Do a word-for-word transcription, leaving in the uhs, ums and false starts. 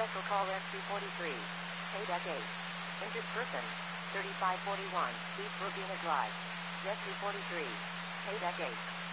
Special call S two forty-three. Paydeck eight. Injured person. thirty-five forty-one, East Robina Drive. Jet two forty-three. Paydeck eight.